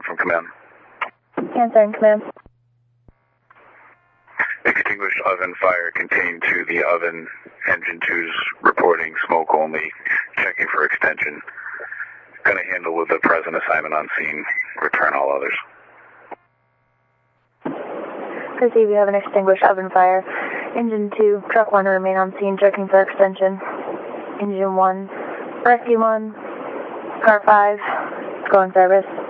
1 from command. Answer in command. Extinguished oven fire contained to the oven. Engine 2's reporting smoke only. Checking for extension. Gonna handle with the present assignment on scene. Return all others. Perceive you have an extinguished oven fire. Engine 2, truck 1 remain on scene, checking for extension. Engine 1, rescue 1, car 5, go in service.